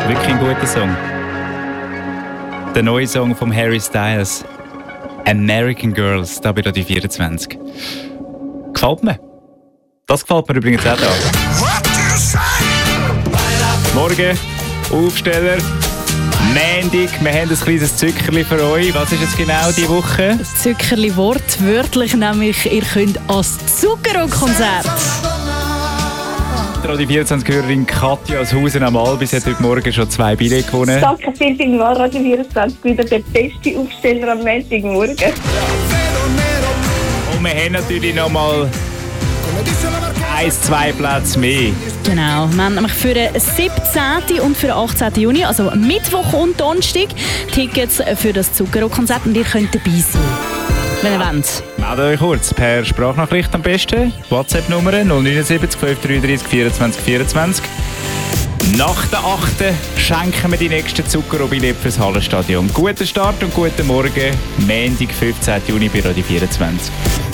Wirklich ein guter Song. Der neue Song von Harry Styles. American Girls, da bei Radio 24. Gefällt mir. Das gefällt mir übrigens auch da. Morgen, Aufsteller, Montag, wir haben ein kleines Zückerli für euch. Was ist jetzt genau diese Woche? Das Zückerli wortwörtlich, nämlich ihr könnt ans Zuckerrock-Konzert. Die Radio 24-Hörerin Katja aus Hausen am Albis hat heute Morgen schon 2 Billette gewonnen. Danke vielmals, Radio 24, wieder der beste Aufsteller am Montagmorgen. Und wir haben natürlich noch mal 1-2 Plätze mehr. Genau, wir haben nämlich für den 17. und für den 18. Juni, also Mittwoch und Donnerstag, Tickets für das Zuckerrock-Konzert und ihr könnt dabei sein, wenn ihr wollt. Meldet euch kurz per Sprachnachricht am besten. WhatsApp-Nummer 079 533 24 24. Nach der 8. schenken wir die nächsten Zuckerrock-Billette fürs Hallenstadion. Guten Start und guten Morgen, Montag, 15. Juni bei Radio 24.